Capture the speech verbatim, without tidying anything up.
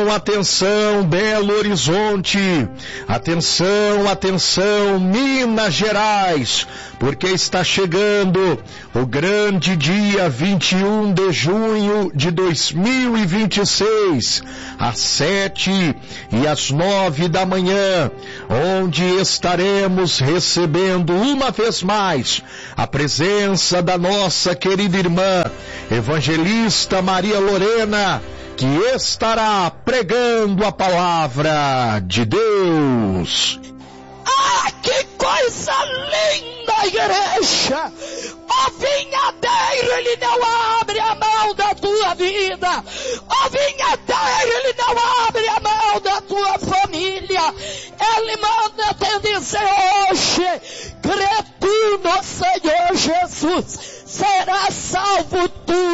Atenção, atenção, Belo Horizonte. Atenção, atenção, Minas Gerais, porque está chegando o grande dia vinte e um de junho de dois mil e vinte e seis, às sete e às nove da manhã, onde estaremos recebendo uma vez mais a presença da nossa querida irmã, evangelista Maria Lorena, que estará pregando a palavra de Deus. Ah, que coisa linda, igreja! O vinhadeiro, ele não abre a mão da tua vida. O vinhadeiro, ele não abre a mão da tua família. Ele manda te dizer hoje, crê tu no Senhor Jesus, será salvo tu.